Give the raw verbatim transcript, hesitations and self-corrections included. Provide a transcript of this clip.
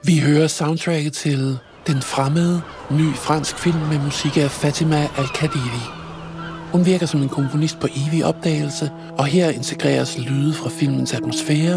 Vi hører soundtracket til Den Fremmede, ny fransk film med musik af Fatima Al-Khadivi. Hun virker som en komponist på evig opdagelse, og her integreres lyde fra filmens atmosfære